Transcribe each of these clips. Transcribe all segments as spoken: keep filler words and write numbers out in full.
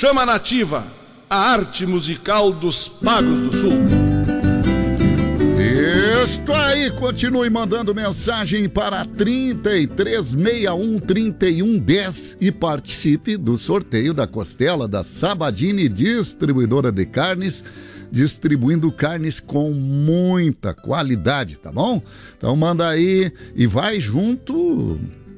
Chama Nativa, a arte musical dos Pagos do Sul. Isto aí, continue mandando mensagem para trinta e três sessenta e um, trinta e um dez e participe do sorteio da costela da Sabadini Distribuidora de Carnes, distribuindo carnes com muita qualidade, tá bom? Então manda aí e vai junto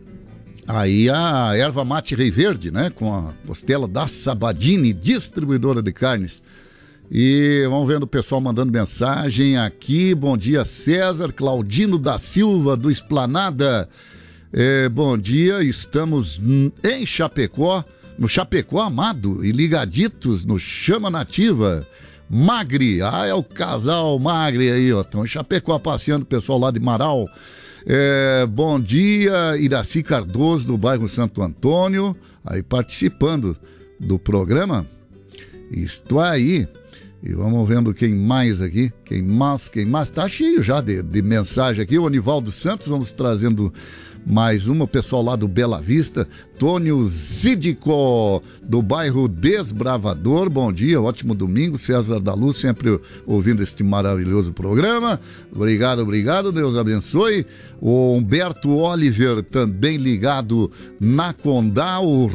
aí a erva mate Rei Verde, né? Com a costela da Sabadini Distribuidora de Carnes. E vamos vendo o pessoal mandando mensagem aqui. Bom dia, César. Claudino da Silva, do Esplanada. É, bom dia, estamos em Chapecó, no Chapecó Amado, e ligaditos no Chama Nativa. Magre, ah, é o casal Magre aí, ó. Estão em Chapecó passeando, o pessoal lá de Marau. É, bom dia, Iraci Cardoso, do bairro Santo Antônio, aí participando do programa. Isto aí. E vamos vendo quem mais aqui, quem mais, quem mais, tá cheio já de, de mensagem aqui. O Anivaldo Santos, vamos trazendo mais uma, o pessoal lá do Bela Vista. Tônio Zidico, do bairro Desbravador, bom dia, ótimo domingo. César da Luz, sempre ouvindo este maravilhoso programa. Obrigado, obrigado, Deus abençoe. O Humberto Oliver, também ligado na Condá. O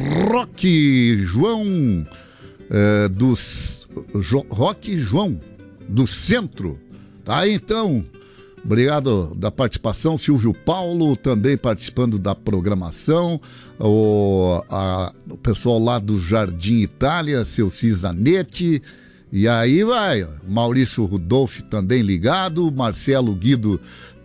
Roque João, é, dos Jo, Roque João, do Centro. Tá, então, obrigado da participação. Silvio Paulo também participando da programação. O, a, o pessoal lá do Jardim Itália, seu Cisanete. E aí vai, Maurício Rudolfi também ligado. Marcelo Guido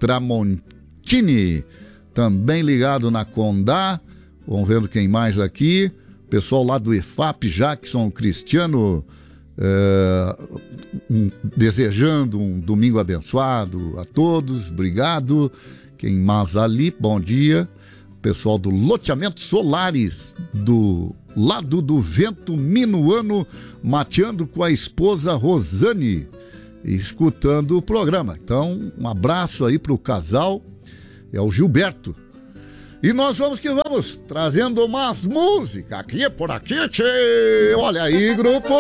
Tramontini também ligado na Condá. Vamos vendo quem mais aqui. Pessoal lá do E F A P, Jackson Cristiano. É, um, desejando um domingo abençoado a todos, obrigado. Quem mais ali, bom dia. Pessoal do Loteamento Solares, do lado do Vento Minuano, mateando com a esposa Rosane, escutando o programa. Então, um abraço aí pro casal, é o Gilberto. E nós vamos que vamos, trazendo mais música aqui por aqui, tchê. Olha aí, grupo.